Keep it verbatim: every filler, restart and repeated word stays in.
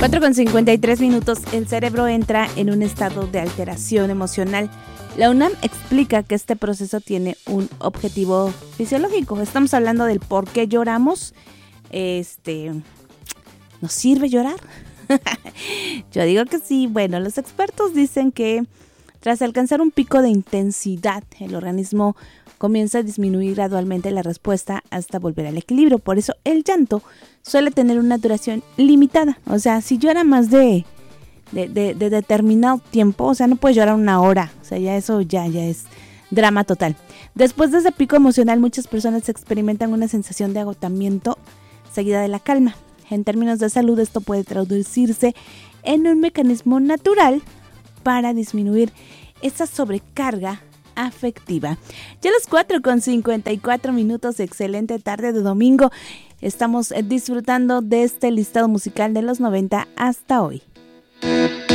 cuatro con cincuenta y tres minutos, el cerebro entra en un estado de alteración emocional. La UNAM explica que este proceso tiene un objetivo fisiológico. Estamos hablando del por qué lloramos. Este, ¿nos sirve llorar? Yo digo que sí. Bueno, los expertos dicen que tras alcanzar un pico de intensidad, el organismo comienza a disminuir gradualmente la respuesta hasta volver al equilibrio. Por eso el llanto suele tener una duración limitada. O sea, si llora más de, de, de, de determinado tiempo, o sea, no puedes llorar una hora. O sea, ya eso ya, ya es drama total. Después de ese pico emocional, muchas personas experimentan una sensación de agotamiento seguida de la calma. En términos de salud, esto puede traducirse en un mecanismo natural para disminuir esa sobrecarga afectiva. Ya a las cuatro con cincuenta y cuatro minutos, excelente tarde de domingo. Estamos disfrutando de este listado musical de los noventa hasta hoy.